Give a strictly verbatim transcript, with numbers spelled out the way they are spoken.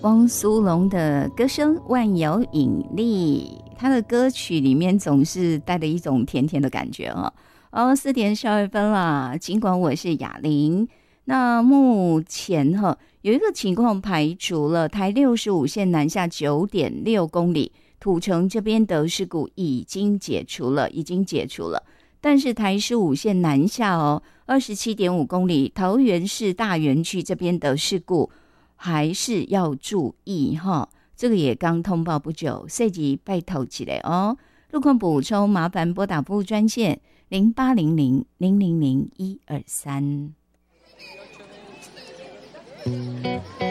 汪苏泷的歌声万有引力，他的歌曲里面总是带着一种甜甜的感觉哦。哦，四点十二分了，尽管我是雅玲，那目前哈有一个情况排除了，台六十五线南下九点六公里，土城这边的事故已经解除了，已经解除了。但是台十五线南下哦，二十七点五公里，桃园市大园区这边的事故还是要注意哈。这个也刚通报不久，随即拜托起来哦。路况补充，麻烦拨打服务专线零八零零零零零一二三。